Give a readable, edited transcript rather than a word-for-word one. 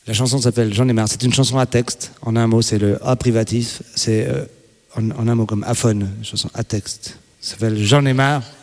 La chanson s'appelle J'en ai marre. C'est une chanson à texte. En un mot, c'est le A privatif. C'est en un mot comme aphone, une chanson à texte. Ça s'appelle J'en ai marre.